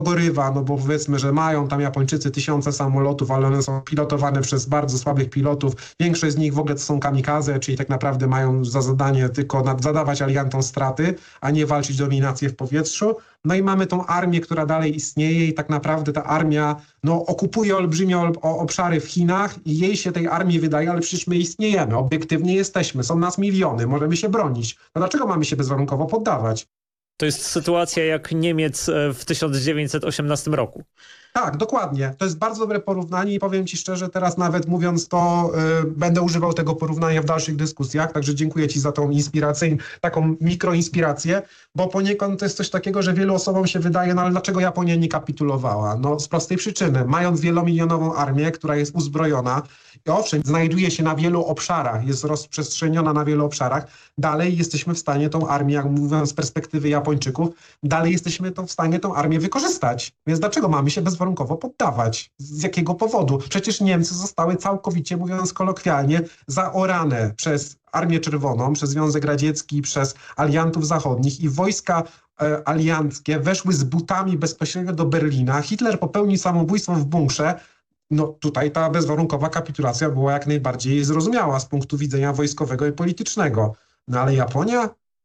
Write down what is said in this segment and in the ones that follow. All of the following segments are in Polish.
pogorywa, no bo powiedzmy, że mają tam Japończycy tysiące samolotów, ale one są pilotowane przez bardzo słabych pilotów. Większość z nich w ogóle to są kamikaze, czyli tak naprawdę mają za zadanie tylko zadawać aliantom straty, a nie walczyć dominację w powietrzu. No i mamy tą armię, która dalej istnieje i tak naprawdę ta armia okupuje olbrzymie obszary w Chinach i jej się tej armii wydaje, ale przecież my istniejemy, obiektywnie jesteśmy, są nas miliony, możemy się bronić. No dlaczego mamy się bezwarunkowo poddawać? To jest sytuacja jak Niemiec w 1918 roku. Tak, dokładnie. To jest bardzo dobre porównanie i powiem Ci szczerze, teraz nawet mówiąc to, będę używał tego porównania w dalszych dyskusjach, także dziękuję Ci za tą inspirację, taką mikroinspirację, bo poniekąd to jest coś takiego, że wielu osobom się wydaje, no ale dlaczego Japonia nie kapitulowała? No z prostej przyczyny. Mając wielomilionową armię, która jest uzbrojona i owszem, znajduje się na wielu obszarach, jest rozprzestrzeniona na wielu obszarach, dalej jesteśmy w stanie tą armię, jak mówię z perspektywy Japończyków, dalej jesteśmy w stanie tą armię wykorzystać. Więc dlaczego mamy się bezwarunkowo poddawać? Z jakiego powodu? Przecież Niemcy zostały całkowicie, mówiąc kolokwialnie, zaorane przez Armię Czerwoną, przez Związek Radziecki, przez aliantów zachodnich i wojska alianckie weszły z butami bezpośrednio do Berlina. Hitler popełnił samobójstwo w bunkrze. No tutaj ta bezwarunkowa kapitulacja była jak najbardziej zrozumiała z punktu widzenia wojskowego i politycznego. No ale Japonia?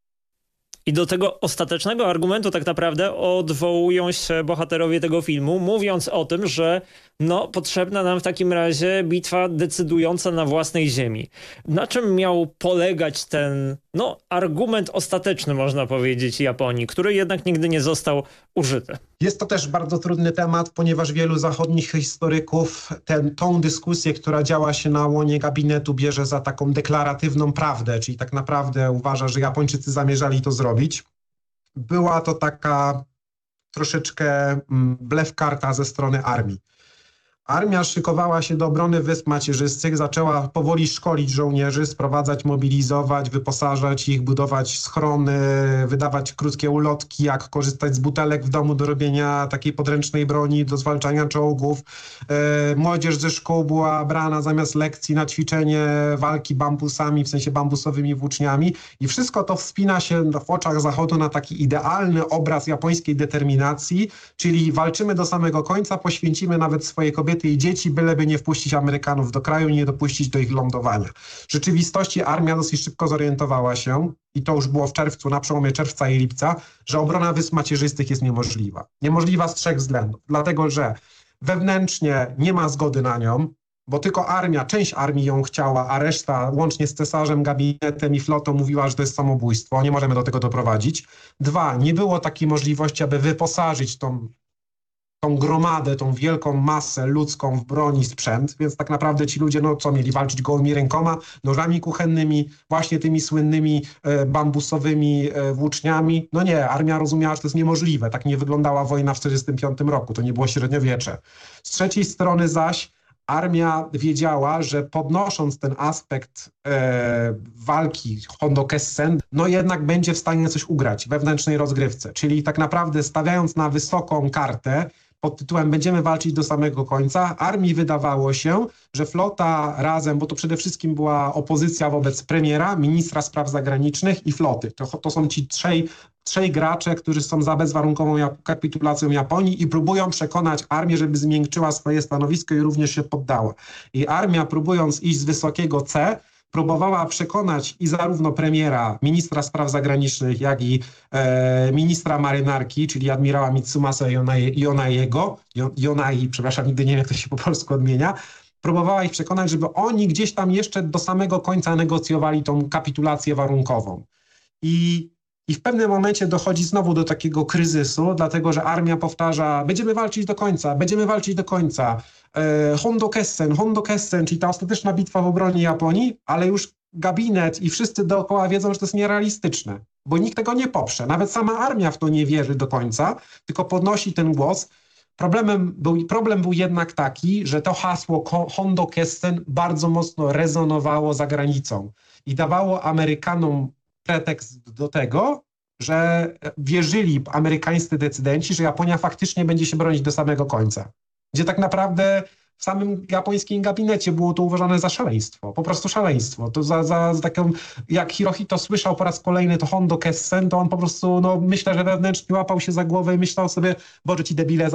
I do tego ostatecznego argumentu tak naprawdę odwołują się bohaterowie tego filmu, mówiąc o tym, że potrzebna nam w takim razie bitwa decydująca na własnej ziemi. Na czym miał polegać ten argument ostateczny, można powiedzieć, Japonii, który jednak nigdy nie został użyty? Jest to też bardzo trudny temat, ponieważ wielu zachodnich historyków tą dyskusję, która działa się na łonie gabinetu, bierze za taką deklaratywną prawdę, czyli tak naprawdę uważa, że Japończycy zamierzali to zrobić. Była to taka troszeczkę blef karta ze strony armii. Armia szykowała się do obrony Wysp Macierzystych, zaczęła powoli szkolić żołnierzy, sprowadzać, mobilizować, wyposażać ich, budować schrony, wydawać krótkie ulotki, jak korzystać z butelek w domu do robienia takiej podręcznej broni, do zwalczania czołgów. Młodzież ze szkół była brana zamiast lekcji na ćwiczenie walki bambusami, w sensie bambusowymi włóczniami i wszystko to wspina się w oczach Zachodu na taki idealny obraz japońskiej determinacji, czyli walczymy do samego końca, poświęcimy nawet swoje kobiety i dzieci, byleby nie wpuścić Amerykanów do kraju i nie dopuścić do ich lądowania. W rzeczywistości armia dosyć szybko zorientowała się, i to już było w czerwcu, na przełomie czerwca i lipca, że obrona Wysp Macierzystych jest niemożliwa. Niemożliwa z 3 względów. Dlatego, że wewnętrznie nie ma zgody na nią, bo tylko część armii ją chciała, a reszta, łącznie z cesarzem, gabinetem i flotą, mówiła, że to jest samobójstwo, nie możemy do tego doprowadzić. 2, nie było takiej możliwości, aby wyposażyć tą gromadę, tą wielką masę ludzką w broń i sprzęt, więc tak naprawdę ci ludzie, mieli walczyć gołymi rękoma, nożami kuchennymi, właśnie tymi słynnymi bambusowymi włóczniami. No nie, armia rozumiała, że to jest niemożliwe. Tak nie wyglądała wojna w 1945 roku, to nie było średniowiecze. Z trzeciej strony zaś armia wiedziała, że podnosząc ten aspekt walki Hondokessen, jednak będzie w stanie coś ugrać w wewnętrznej rozgrywce. Czyli tak naprawdę stawiając na wysoką kartę, pod tytułem będziemy walczyć do samego końca, armii wydawało się, że flota razem, bo to przede wszystkim była opozycja wobec premiera, ministra spraw zagranicznych i floty. To są ci trzej gracze, którzy są za bezwarunkową kapitulacją Japonii i próbują przekonać armię, żeby zmiękczyła swoje stanowisko i również się poddała. I armia, próbując iść z wysokiego C, próbowała przekonać i zarówno premiera, ministra spraw zagranicznych, jak i ministra marynarki, czyli admirała Mitsumasa Yonai, przepraszam, nigdy nie wiem, jak to się po polsku odmienia, próbowała ich przekonać, żeby oni gdzieś tam jeszcze do samego końca negocjowali tą kapitulację warunkową. I w pewnym momencie dochodzi znowu do takiego kryzysu, dlatego że armia powtarza, będziemy walczyć do końca, będziemy walczyć do końca. Hondokessen, czyli ta ostateczna bitwa w obronie Japonii, ale już gabinet i wszyscy dookoła wiedzą, że to jest nierealistyczne, bo nikt tego nie poprze. Nawet sama armia w to nie wierzy do końca, tylko podnosi ten głos. Problem był jednak taki, że to hasło Hondokessen bardzo mocno rezonowało za granicą i dawało Amerykanom pretekst do tego, że wierzyli amerykańscy decydenci, że Japonia faktycznie będzie się bronić do samego końca. Gdzie tak naprawdę w samym japońskim gabinecie było to uważane za szaleństwo, po prostu szaleństwo. To za taką, jak Hirohito słyszał po raz kolejny to Hondo Kessen, to on po prostu, no myślę, że wewnętrznie łapał się za głowę i myślał sobie, Boże ci debile,